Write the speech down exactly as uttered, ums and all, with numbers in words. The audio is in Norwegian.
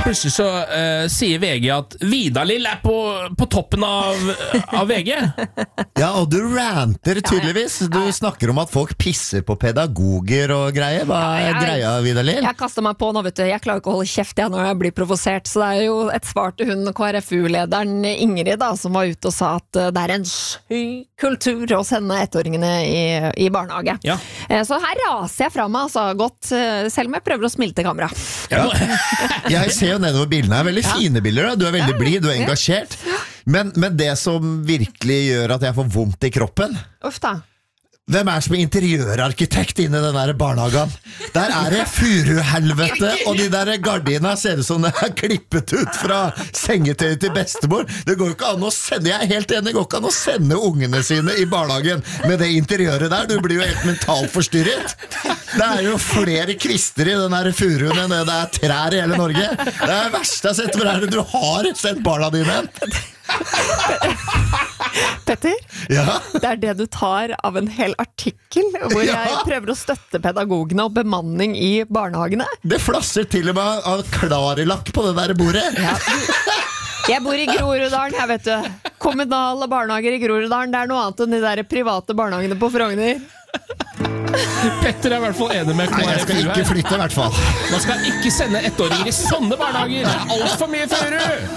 plutselig så uh, sier V G at Vidar-Lill er på, på toppen av, av V G. Ja, og du ranter tydeligvis. Du snakker om at folk pisser på pedagoger og greier. Hva er Ja, jeg- greia, Vidar-Lill? Jeg kastet meg på nå, vet du. Jeg klarer ikke å holde kjeft jeg når jeg blir provosert, så det er jo et svar til hun K R F U-lederen Ingrid da, som var ute og sa at uh, det er en syk kultur å sende ettåringene i, i barnehage. Ja. Eh, Så her raser jeg fra meg, altså godt, eh, selv om jeg prøver å smile til kamera. Ja. Jeg ser jo nedover bildene her. Veldig fine bilder. Da. Du er veldig blid, du er engasjert. Men, men det som virkelig gjør at jeg får vondt i kroppen, Uff da. hvem er som er interiørarkitekt inne i den der barnehagen? Der er det furuhelvete, og de der gardina ser ut som det er klippet ut fra sengetøyet til bestemor. Det går jo ikke an å sende, jeg er helt enig, det går ikke an å sende ungene sine i barnehagen med det interiøret der. Du blir jo helt mentalt forstyrret. Det er jo flere kvister i den der furuen enn det det er trær i hele Norge. Det er det verste jeg har sett. Hvor er det du har sendt barna dine? Petter, Ja. det er det du tar av en hel artikkel hvor Ja. jeg prøver å støtte pedagogene og bemanning i barnehagene. Det flasser til og med av klarilakk på det der bordet. Ja. Jeg bor i Groruddalen, jeg vet du. Kommunale barnehager i Groruddalen, det er noe annet enn de der private barnehagene på Frogner. Petter er i hvert fall enig med K Nei, jeg R F skal U ikke her. flytte i hvert fall. Man skal ikke sende ettåringer i sånne barnehager. Det er alt for mye furu!